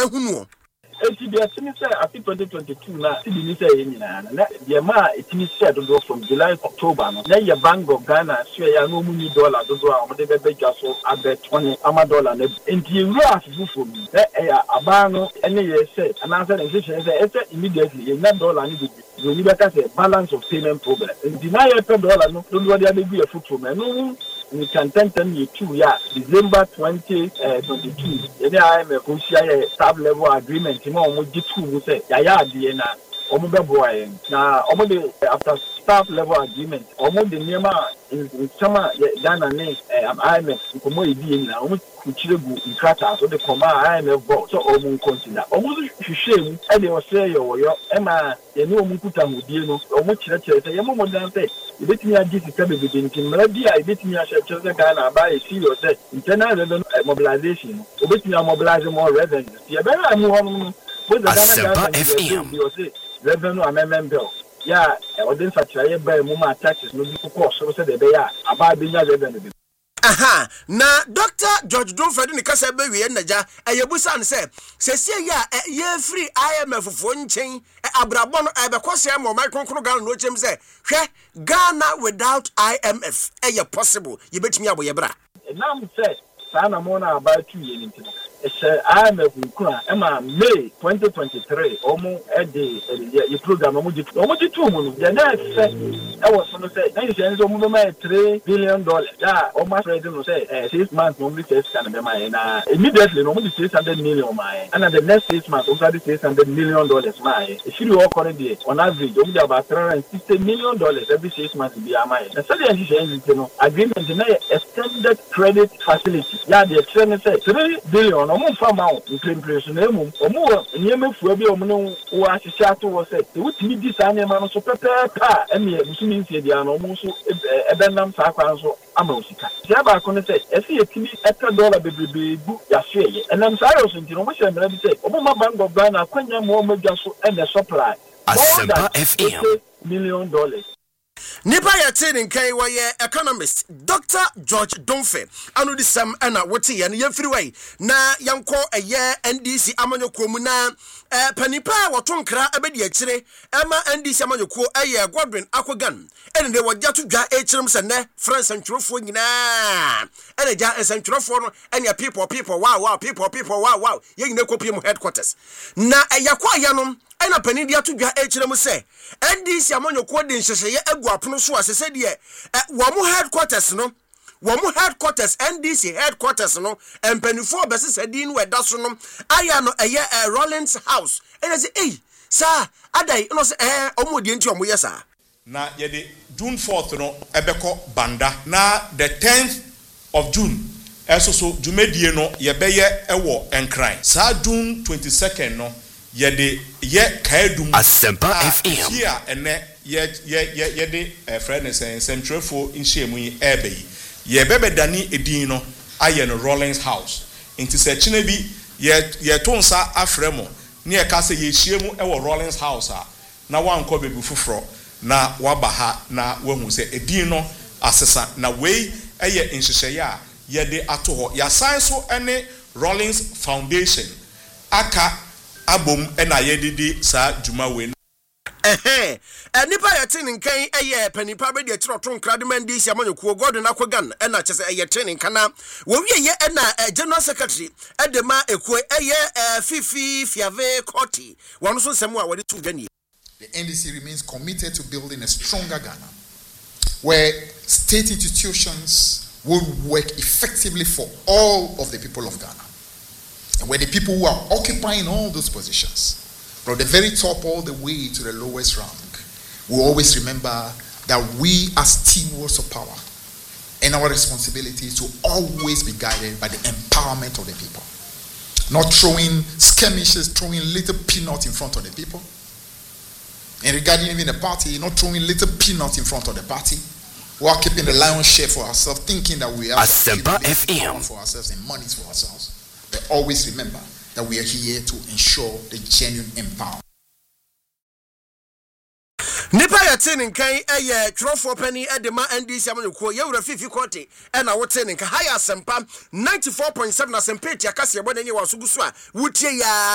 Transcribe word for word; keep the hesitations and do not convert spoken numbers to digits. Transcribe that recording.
hunu enti dia sini say afi twenty twenty-two na ti ni say yin na na dia ma etini said do from July October no na ya Bank of Ghana so ya no mu ni dollar do do a mo de be beja so abet twenty ama dollar na enti euro afu fo mi na e aba no ene ye say ana say the say say immediately na dollar ni be you need to say balance of payment problem enti na ya pe dollar no do do dia be bi afutu me no we can tell you two yeah December twenty twenty-two any I am a crucial staff level agreement mo mo gitu mo say ya ya ade na omo be boy na omo de after staff level agreement omo de niema in sama Ghana ne I M F komo ebi na omo kuchiregu ikrata so de koma I M F board so omo consider omo hwehwe mu e de o say yo yo e ma ye ne omo kuta hodie no omo kire kire say ye mo mo dan say e betimi agi sika be be ntin mara dia e betimi a hye say Ghana ba e serious say internal revenue mobilization o betimi a mobilize more revenue ye be na mu hono no bo the Ghana F M revenue amendment bill yeah odin satraye ba mu ma taxes no bi ko so say de be ya aba be nya revenue. Aha, na Doctor George Donfred ni kasa be wie naja eyebusa ne se sesie ya ye free I M F fo nchen abrabo no e be kwose am my konkro Ghana no chem se hwe Ghana without I M F eye possible ye betimi abo ye bra now say sana mo na about two years into I M F nkura ema May twenty twenty-three omo e de ye program omo jitu omo jitu mu no de na se e was no say na you say omo be three billion dollars ya omo ready no say six months no be six can be my na immediately no be six hundred million my and the next six months omo be six hundred million dollars my if you work on it on average omo be about three hundred sixty million dollars every six months be am my na say the say no agreement na extended credit facility ya the trend say three billion omo fama implementation na emu omo nyeme fu bi omo no wo ahihia ato wo say e wutimi di sa nyema no so pepepa eme musumi nsie dia no omo so ebenam sa akwan so ama osika tia ba ko ne say esi etimi eta dollar bebrebe bu ya hweye enam sa yo so ntino mo hye mera bi say omo ma Bank of Ghana akwanya mo omo dwa so e na supply Asempa F M million dollars. Nipa yatin nkai waye economist Doctor George Donfe anu disam ana wote ye ne yefiri wai na yanko eye N D C amanyoko mu na eh panipa woto nkra abedi akire ema N D C amanyoko eye Godwin Akwagan ene de wogya to dwa ekirem se ne France ntwerofo nyina ene ja ntwerofo no ene people people wow wow people people wow wow ye nyina kopie mu headquarters na eyakwa yanom ena pani dia to dwa ekirem se N D C amanyoko de nhyehyeye agu apono so asese de wo mu headquarters no wo mu headquarters N D C headquarters no empanifo besese din we da so no aya no eye Rollins House ene se eh sa adai no se eh omodi enti omo yesa na ye de June fourth no ebeko banda na the tenth of June eso so jumedie no ye beye ewo enkran sa June twenty-second no ye de ye kaedum Asempa F M here ene ye ye ye de e friend sen sentrefo nhyiemu yi ebe yi ye bebe dani edin no aye no Rollins House inti se chine bi ye ye tonsa afremo ne ye ka se ye hyiemu e wo Rollins House a na wanko bebu fufuro na wabaha na wahu se edin no asesa na wei eye nhyehyeye a ye de ato ho ya san so ene Rollins Foundation aka abom ena ye didi sa juma we eh eh nipa yatin nkan eye panipa be de tro tro nkra de man di sia manyokuo Godwin Akwagan ena chese eye training kana wo wie ye ena general secretary edema ekuo eye fifi fiave koti wonu so nsem a wo de tu dwani. The N D C remains committed to building a stronger Ghana where state institutions will work effectively for all of the people of Ghana. And where the people who are occupying all those positions, from the very top all the way to the lowest rank, will always remember that we as stewards of power and our responsibility is to always be guided by the empowerment of the people. Not throwing skirmishes, throwing little peanuts in front of the people. And regarding even the party, not throwing little peanuts in front of the party, while keeping the lion's share for ourselves, thinking that we have power for ourselves and monies for ourselves. But always remember that we are here to ensure the genuine empowerment. Nipa yatin nkan eye twrofo pani edema N D C amanyoko ye wura fifi kote ena wote nka higher Asempa ninety-four point seven Asempa ti akase ebo na ni waso gusu a wutie ya